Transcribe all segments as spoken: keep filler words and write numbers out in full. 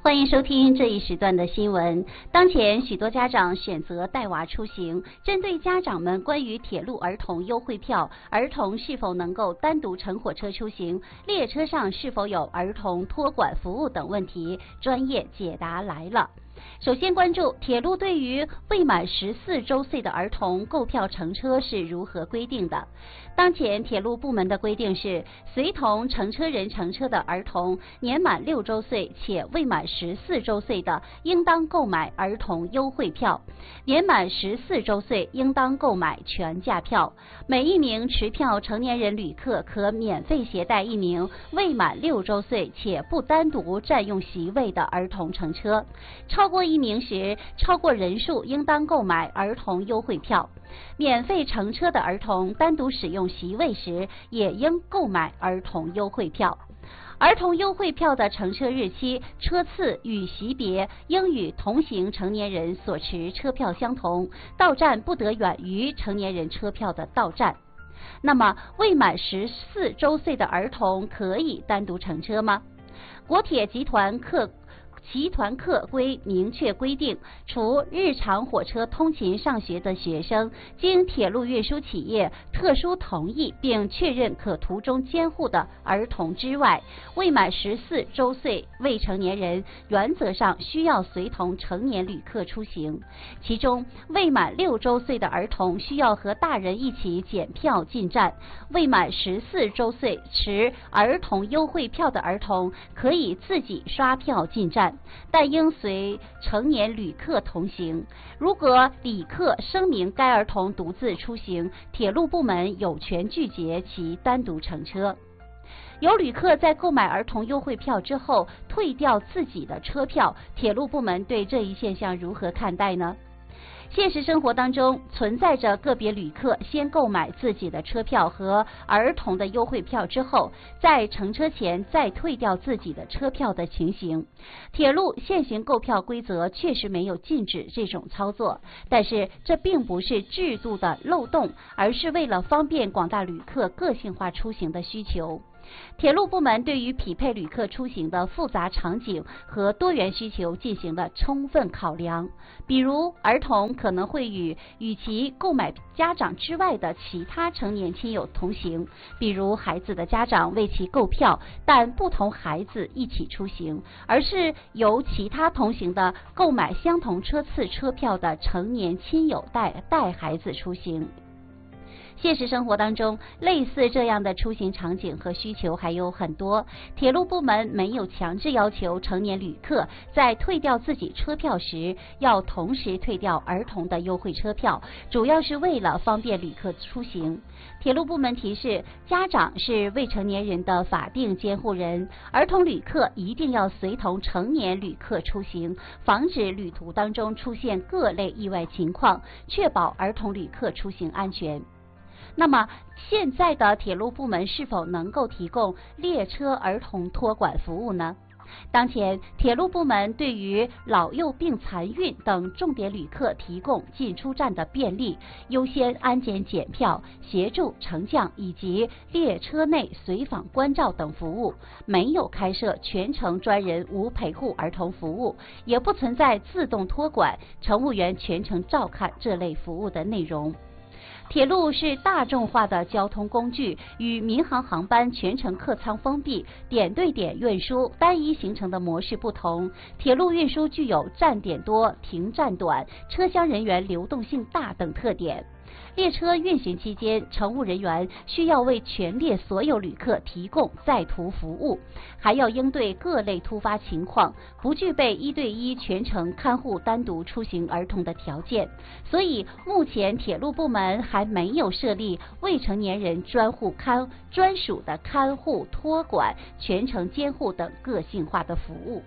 欢迎收听这一时段的新闻。当前许多家长选择带娃出行，针对家长们关于铁路儿童优惠票、儿童是否能够单独乘火车出行、列车上是否有儿童托管服务等问题，专业解答来了。首先关注铁路对于未满十四周岁的儿童购票乘车是如何规定的。当前铁路部门的规定是，随同乘车人乘车的儿童年满六周岁且未满十四周岁的，应当购买儿童优惠票；年满十四周岁应当购买全价票。每一名持票成年人旅客可免费携带一名未满六周岁且不单独占用席位的儿童乘车。超过一名时，超过人数应当购买儿童优惠票。免费乘车的儿童单独使用席位时，也应购买儿童优惠票。儿童优惠票的乘车日期、车次与席别应与同行成年人所持车票相同，到站不得远于成年人车票的到站。那么，未满十四周岁的儿童可以单独乘车吗？国铁集团客集团客规明确规定，除日常火车通勤上学的学生，经铁路运输企业特殊同意并确认可途中监护的儿童之外，未满十四周岁未成年人原则上需要随同成年旅客出行。其中，未满六周岁的儿童需要和大人一起检票进站；未满十四周岁持儿童优惠票的儿童可以自己刷票进站，但应随成年旅客同行。如果旅客声明该儿童独自出行，铁路部门有权拒绝其单独乘车。有旅客在购买儿童优惠票之后退掉自己的车票，铁路部门对这一现象如何看待呢？现实生活当中存在着个别旅客先购买自己的车票和儿童的优惠票之后，在乘车前再退掉自己的车票的情形。铁路现行购票规则确实没有禁止这种操作，但是这并不是制度的漏洞，而是为了方便广大旅客个性化出行的需求。铁路部门对于匹配旅客出行的复杂场景和多元需求进行了充分考量，比如儿童可能会与与其购买家长之外的其他成年亲友同行，比如孩子的家长为其购票，但不同孩子一起出行，而是由其他同行的购买相同车次车票的成年亲友带带孩子出行。现实生活当中，类似这样的出行场景和需求还有很多。铁路部门没有强制要求成年旅客在退掉自己车票时要同时退掉儿童的优惠车票，主要是为了方便旅客出行。铁路部门提示，家长是未成年人的法定监护人，儿童旅客一定要随同成年旅客出行，防止旅途当中出现各类意外情况，确保儿童旅客出行安全。那么，现在的铁路部门是否能够提供列车儿童托管服务呢？当前，铁路部门对于老幼病残孕等重点旅客提供进出站的便利、优先安检检票、协助乘降以及列车内随访关照等服务，没有开设全程专人无陪护儿童服务，也不存在自动托管、乘务员全程照看这类服务的内容。铁路是大众化的交通工具，与民航航班全程客舱封闭、点对点运输、单一行程的模式不同。铁路运输具有站点多、停站短、车厢人员流动性大等特点。列车运行期间，乘务人员需要为全列所有旅客提供在途服务，还要应对各类突发情况，不具备一对一全程看护单独出行儿童的条件。所以，目前铁路部门还没有设立未成年人专户看专属的看护、托管、全程监护等个性化的服务。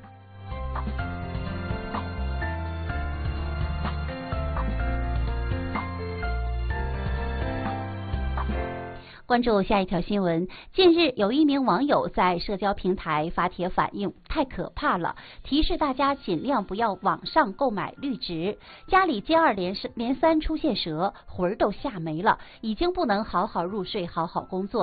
关注下一条新闻。近日，有一名网友在社交平台发帖反映，太可怕了，提示大家尽量不要网上购买绿植，家里接二连连三出现蛇，魂儿都吓没了，已经不能好好入睡、好好工作了。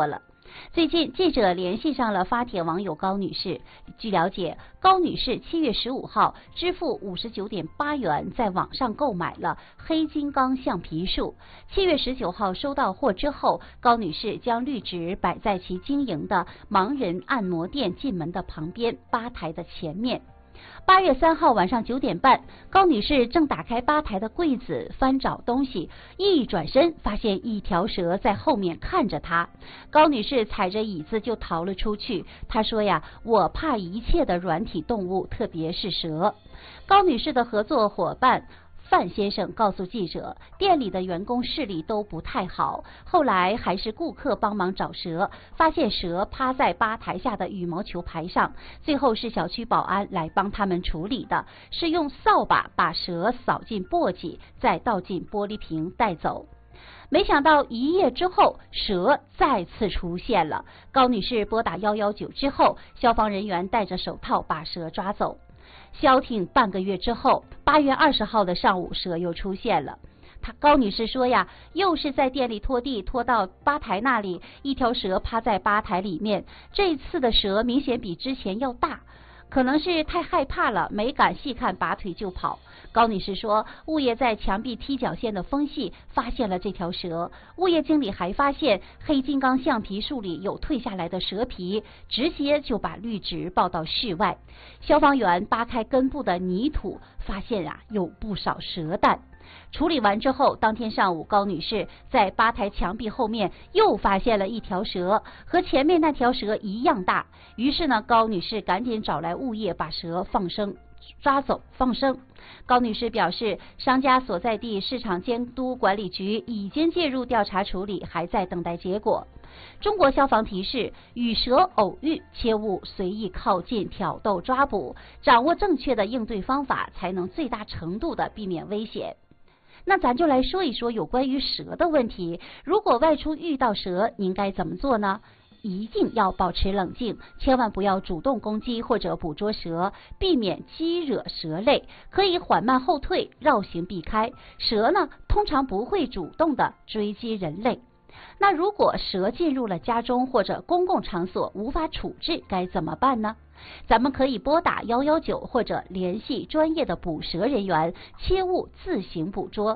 最近，记者联系上了发帖网友高女士。据了解，高女士七月十五号支付五十九点八元，在网上购买了黑金刚橡皮树。七月十九号收到货之后，高女士将绿植摆在其经营的盲人按摩店进门的旁边吧台的前面。八月三号晚上九点半，高女士正打开吧台的柜子翻找东西，一转身发现一条蛇在后面看着她。高女士踩着椅子就逃了出去。她说呀，我怕一切的软体动物，特别是蛇。高女士的合作伙伴范先生告诉记者，店里的员工视力都不太好，后来还是顾客帮忙找蛇，发现蛇趴在吧台下的羽毛球拍上，最后是小区保安来帮他们处理的，是用扫把把蛇扫进簸箕，再倒进玻璃瓶带走。没想到一夜之后，蛇再次出现了。高女士拨打一一九之后，消防人员戴着手套把蛇抓走。消停半个月之后，八月二十号的上午，蛇又出现了。她高女士说呀，又是在店里拖地，拖到吧台那里，一条蛇趴在吧台里面。这次的蛇明显比之前要大，可能是太害怕了，没敢细看，拔腿就跑。高女士说，物业在墙壁踢脚线的缝隙发现了这条蛇。物业经理还发现黑金刚橡皮树里有退下来的蛇皮，直接就把绿植抱到室外。消防员扒开根部的泥土，发现啊有不少蛇蛋。处理完之后，当天上午，高女士在吧台墙壁后面又发现了一条蛇，和前面那条蛇一样大。于是呢，高女士赶紧找来物业把蛇放生。抓走放生。高女士表示，商家所在地市场监督管理局已经介入调查处理，还在等待结果。中国消防提示：与蛇偶遇，切勿随意靠近、挑逗、抓捕，掌握正确的应对方法，才能最大程度的避免危险。那咱就来说一说有关于蛇的问题。如果外出遇到蛇，您该怎么做呢？一定要保持冷静，千万不要主动攻击或者捕捉蛇，避免激惹蛇类，可以缓慢后退，绕行避开。蛇呢，通常不会主动的追击人类。那如果蛇进入了家中或者公共场所无法处置，该怎么办呢？咱们可以拨打一一九或者联系专业的捕蛇人员，切勿自行捕捉。